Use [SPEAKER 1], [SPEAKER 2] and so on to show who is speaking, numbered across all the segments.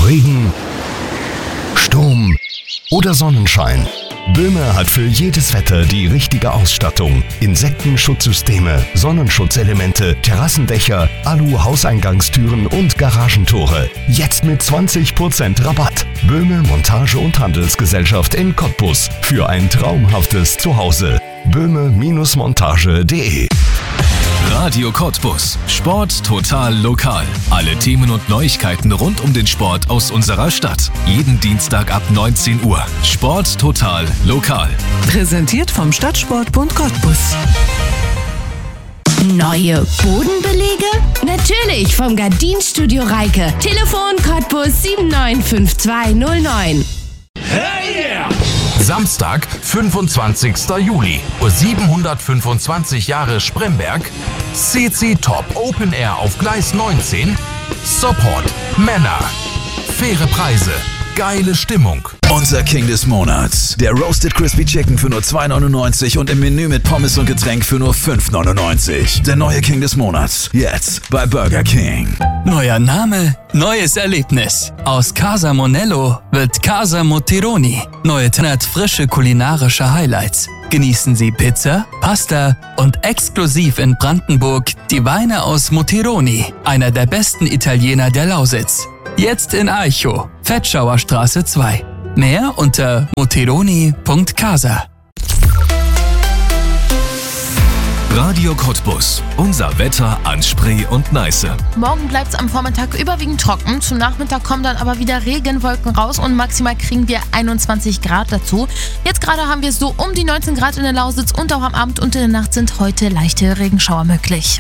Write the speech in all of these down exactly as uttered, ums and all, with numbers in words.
[SPEAKER 1] Regen, Sturm oder Sonnenschein. Böhme hat für jedes Wetter die richtige Ausstattung. Insektenschutzsysteme, Sonnenschutzelemente, Terrassendächer, Alu-Hauseingangstüren und Garagentore. Jetzt mit zwanzig Prozent Rabatt. Böhme Montage- und Handelsgesellschaft in Cottbus. Für ein traumhaftes Zuhause. böhme Montage punkt de.
[SPEAKER 2] Radio Cottbus. Sport total lokal. Alle Themen und Neuigkeiten rund um den Sport aus unserer Stadt. Jeden Dienstag ab neunzehn Uhr. Sport total lokal.
[SPEAKER 3] Präsentiert vom Stadtsportbund Cottbus.
[SPEAKER 4] Neue Bodenbelege? Natürlich vom Gardinstudio Reike. Telefon Cottbus sieben neun fünf zwei null neun.
[SPEAKER 5] Hey yeah!
[SPEAKER 6] Samstag, fünfundzwanzigster Juli, siebenhundertfünfundzwanzig Jahre Spremberg, C C Top Open Air auf Gleis neunzehn, Support, Männer, faire Preise, geile Stimmung.
[SPEAKER 5] Unser King des Monats. Der Roasted Crispy Chicken für nur zwei neunundneunzig und im Menü mit Pommes und Getränk für nur fünf neunundneunzig. Der neue King des Monats. Jetzt bei Burger King.
[SPEAKER 7] Neuer Name, neues Erlebnis. Aus Casa Monello wird Casa Motironi. Neue hundert frische kulinarische Highlights. Genießen Sie Pizza, Pasta und exklusiv in Brandenburg die Weine aus Motironi, einer der besten Italiener der Lausitz. Jetzt in Aichow, Fettschauerstraße zwei. Mehr unter motironi punkt casa.
[SPEAKER 2] Radio Cottbus. Unser Wetter an Spree und Neiße.
[SPEAKER 8] Morgen bleibt es am Vormittag überwiegend trocken. Zum Nachmittag kommen dann aber wieder Regenwolken raus und maximal kriegen wir einundzwanzig Grad dazu. Jetzt gerade haben wir so um die neunzehn Grad in der Lausitz und auch am Abend und in der Nacht sind heute leichte Regenschauer möglich.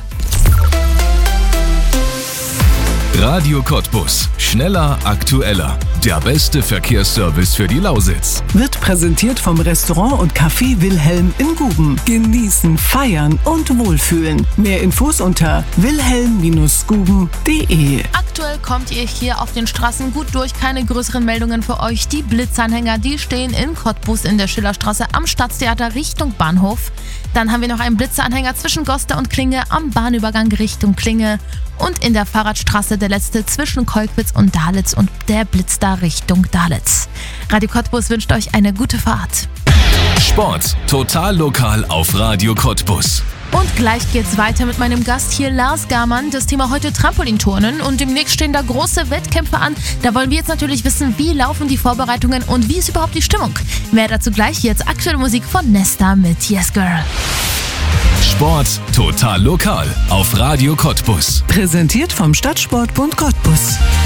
[SPEAKER 2] Radio Cottbus. Schneller, aktueller. Der beste Verkehrsservice für die Lausitz.
[SPEAKER 3] Wird präsentiert vom Restaurant und Café Wilhelm in Guben. Genießen, feiern und wohlfühlen. Mehr Infos unter wilhelm guben punkt de.
[SPEAKER 8] Aktuell kommt ihr hier auf den Straßen gut durch. Keine größeren Meldungen für euch. Die Blitzanhänger, die stehen in Cottbus in der Schillerstraße am Staatstheater Richtung Bahnhof. Dann haben wir noch einen Blitzanhänger zwischen Goster und Klinge am Bahnübergang Richtung Klinge. Und in der Fahrradstraße der letzte zwischen Kolkwitz und Dalitz und der Blitz da Richtung Dalitz. Radio Cottbus wünscht euch eine gute Fahrt.
[SPEAKER 2] Sport total lokal auf Radio Cottbus.
[SPEAKER 8] Und gleich geht's weiter mit meinem Gast hier, Lars Garmann. Das Thema heute Trampolinturnen und demnächst stehen da große Wettkämpfe an. Da wollen wir jetzt natürlich wissen, wie laufen die Vorbereitungen und wie ist überhaupt die Stimmung. Mehr dazu gleich. Jetzt aktuelle Musik von Nesta mit Yes Girl.
[SPEAKER 2] Sport total lokal auf Radio Cottbus.
[SPEAKER 3] Präsentiert vom Stadtsportbund Cottbus.